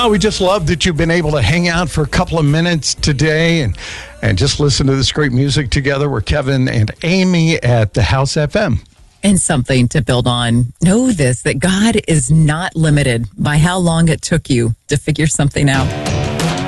Well, we just love that you've been able to hang out for a couple of minutes today and just listen to this great music together. We're Kevin and Amy at the House FM. And something to build on. Know this, that God is not limited by how long it took you to figure something out.